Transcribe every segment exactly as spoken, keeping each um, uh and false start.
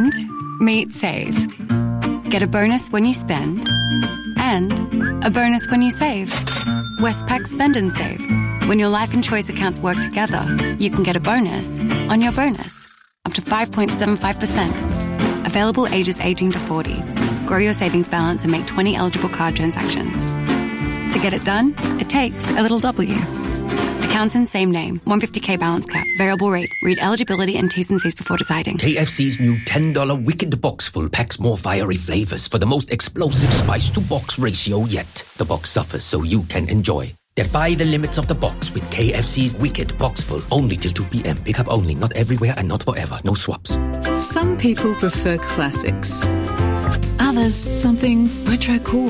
Spend, meet, save. Get a bonus when you spend and a bonus when you save. Westpac Spend and Save. When your life and choice accounts work together, you can get a bonus on your bonus. Up to five point seven five percent. Available ages eighteen to forty. Grow your savings balance and make twenty eligible card transactions. To get it done, it takes a little W. Accounts in same name. one hundred fifty K balance cap. Variable rate. Read eligibility and T's and C's before deciding. K F C's new ten dollar Wicked Box Full packs more fiery flavors for the most explosive spice-to-box ratio yet. The box suffers so you can enjoy. Defy the limits of the box with K F C's Wicked Box Full. Only till two p.m. Pick up only. Not everywhere and not forever. No swaps. Some people prefer classics. Others, something retro cool.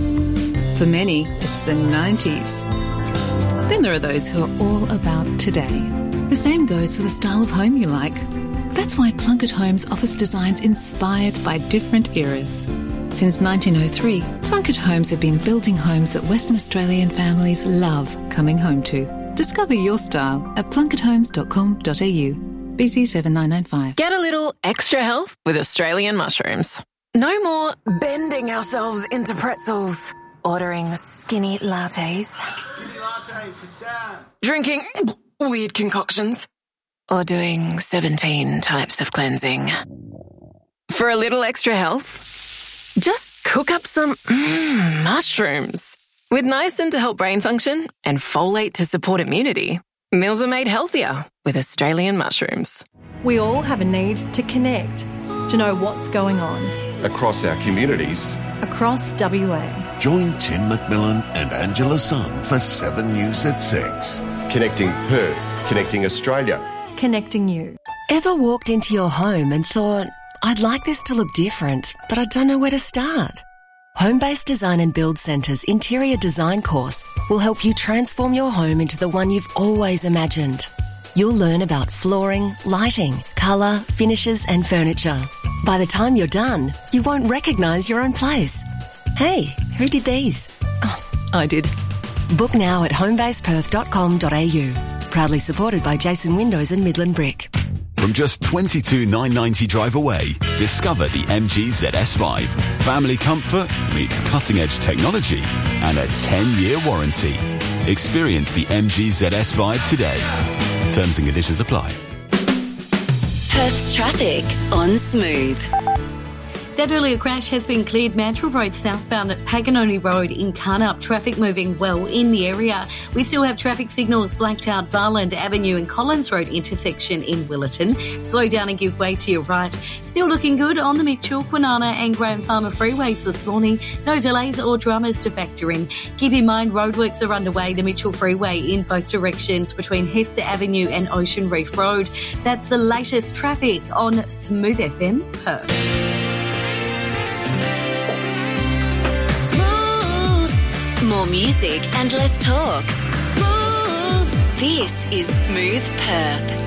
For many, it's the nineties. Then there are those who are all about today. The same goes for the style of home you like. That's why Plunkett Homes offers designs inspired by different eras. Since nineteen oh three, Plunkett Homes have been building homes that Western Australian families love coming home to. Discover your style at plunkett homes dot com dot a u. B C seven nine nine five. Get a little extra health with Australian mushrooms. No more bending ourselves into pretzels, ordering skinny lattes, skinny latte for Sam, drinking weird concoctions, or doing seventeen types of cleansing. For a little extra health, just cook up some mm, mushrooms. With niacin to help brain function and folate to support immunity, meals are made healthier with Australian mushrooms. We all have a need to connect, to know what's going on. Across our communities. Across W A. Join Tim McMillan and Angela Sun for seven News at six. Connecting Perth, connecting Australia. Connecting you. Ever walked into your home and thought, I'd like this to look different, but I don't know where to start? Home-Based Design and Build Centre's interior design course will help you transform your home into the one you've always imagined. You'll learn about flooring, lighting, colour, finishes and furniture. By the time you're done, you won't recognise your own place. Hey, who did these? Oh, I did. Book now at home base perth dot com dot a u. Proudly supported by Jason Windows and Midland Brick. From just twenty-two thousand nine hundred ninety drive away, discover the M G Z S Vibe. Family comfort meets cutting-edge technology and a ten-year warranty. Experience the M G Z S Vibe today. Terms and conditions apply. Perth's traffic on Smooth. That earlier crash has been cleared. Mantle Road southbound at Paganoni Road in Carnup. Traffic moving well in the area. We still have traffic signals blacked out Varland Avenue and Collins Road intersection in Willetton. Slow down and give way to your right. Still looking good on the Mitchell, Kwinana and Graham Farmer freeways this morning. No delays or dramas to factor in. Keep in mind roadworks are underway. The Mitchell Freeway in both directions between Hester Avenue and Ocean Reef Road. That's the latest traffic on Smooth F M Perth. More music and less talk. Smooth. This is Smooth Perth.